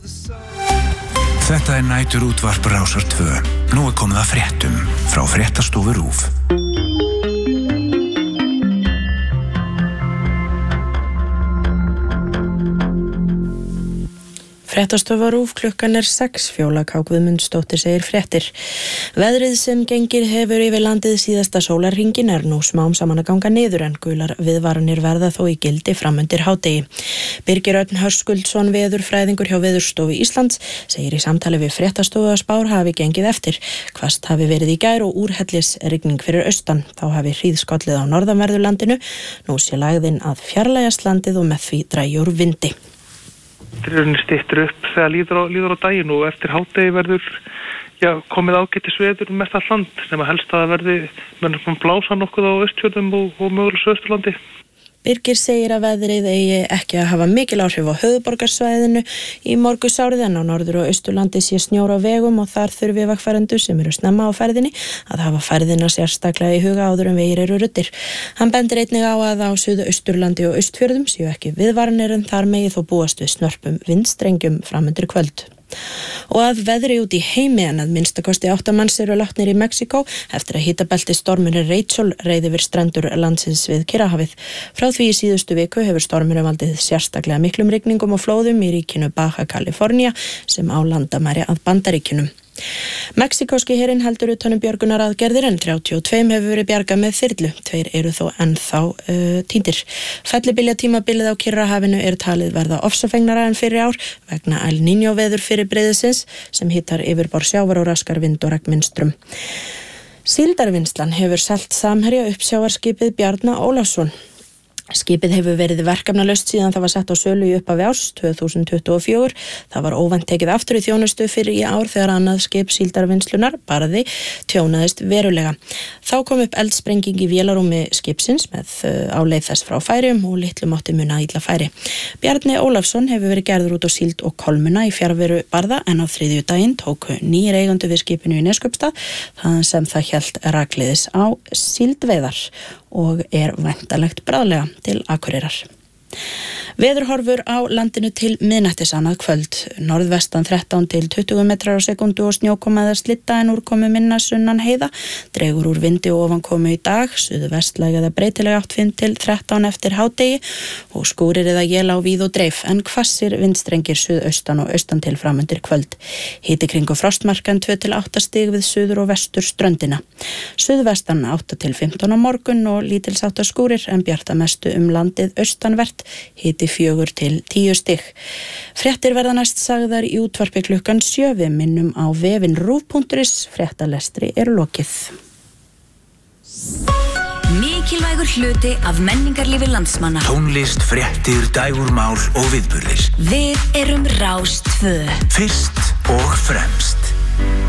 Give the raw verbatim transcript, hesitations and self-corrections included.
Þetta er nætur útvarp Rásar tvö. Nú er komið að fréttum frá Fréttastofu RÚV. Fréttastofa RÚV, klukkan er sex, Fjóla K. Guðmundsdóttir segir fréttir. Veðrið sem gengið hefur yfir landið síðasta sólarhringinn er nú smám saman að ganga niður en gular viðvaranir verða þó í gildi framundir hádegi. Birgir Örn Hörskuldsson, veðurfræðingur hjá Veðurstofu Íslands, segir í samtali við Fréttastofu að spár hafi gengið eftir. Hvasst hafi verið í gær og úrhellis rigning fyrir austan. Þá hafi hríðskollið á norðanverðu landinu. Nú sé lagðin að fjarlægjast landið og með því dragi úr vindi. Dröðunni styttir upp þegar líður á, líður á daginn og eftir hádegi verður já, komið ágætis veður mest allt land sem að helst að það verði með blása nokkuð á Austfjörðum og, og mögulega Suðausturlandi. Birgir segir að veðrið eigi ekki að hafa mikil áhrif á höfuðborgarsvæðinu í morgunsárið en á norður- og austurlandi sé snjór á vegum og þar þurfi vegfarendur sem eru snemma á ferðinni að hafa ferðina sérstaklega í huga áður en vegir eru ruddir. Hann bendir einnig á að á Suðausturlandi og Austfjörðum séu ekki viðvaranir en þar megi þó búast við snörpum vindstrengjum framundir kvöld. Og að veðri út í heimi en að minnstakosti átta manns eru látnir í Mexíkó eftir að hitabelti stormurinn Rachel reið yfir strendur landsins við Kyrrahafið. Frá því í síðustu viku hefur stormurinn valdið sérstaklega miklum rigningum og flóðum í ríkinu Baja California sem á landamæri að Bandaríkjunum. Mexíkóski herinn heldur utan um björgunaraðgerðir en þrjátíu og tvö hefur verið bjargað með þyrlu. Tveir eru þó ennþá uh, týndir. Fellibyljatímabilið á Kyrrahafinu er talið verða ofsafengnara en fyrri ár vegna El Niño veður fyrir breiðisins sem hittar yfirborð sjávar og raskar vind og regnmynstrum. Síldarvinnslan hefur selt Samherja uppsjávarskipið Bjarna Ólafsson. Skipið hefur verið verkefnalaust síðan það var sett á sölu í upphafi árs tvö þúsund tuttugu og fjögur. Það var óvænt tekið aftur í þjónustu fyrir í ár þegar annað skip síldarvinnslunar, Barði, tjónaðist verulega. Þá kom upp eldsprengjing í vélarúmi skipsins með á leið þess frá Færeyjum og litlu mátti muna illa færi. Bjarni Ólafsson hefur verið gerður út á síld og kolmuna í fjarveru Barða en á þriðjudaginn tóku nýir eigendur við skipinu í Neskaupstað þaðan sem það hélt rakleiðis á síldveiðar og er væntanlegt bráðlega til Akureyrar. Veðurhorfur á landinu til miðnættis annað kvöld. Norðvestan þrettán til tuttugu metrar á sekundu og snjókoma eða slitta en úrkomu minna sunnan heiða. Dregur úr vindi og ofankomu í dag. Suðvestlæg eða breytileg átt fimm til þrettán eftir hádegi og skúrir eða él á víð og dreif en hvassir vindstrengir suðaustan og austan til framundir kvöld. Hiti kringu frostmarkan tvö til átta stig við suður og vestur ströndina. Suðvestan átta til fimmtán á morgun og lítilsháttar skúrir en bjarta mestu um landið austanvert. Hiti fjögur til tíu stig. Fréttir verða næst sagðar í útvarpi klukkan sjö. Við minnum á vefinn rúv punktur is. Fréttalestri er lokið. Mikilvægur hluti af menningarlífi landsmanna. Tónlist, fréttir, dægurmál og viðburðir. Við erum Rás tvö. Fyrst og fremst.